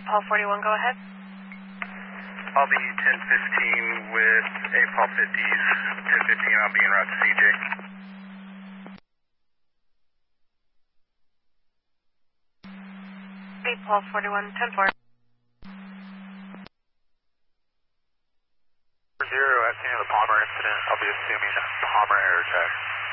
Paul 41, go ahead. I'll be 1015 with 8 Paul 50s. 1015, I'll be en route to CJ. 8 Paul 41, 10-4. 0, I've seen the Palmer incident. I'll be assuming Palmer air attack.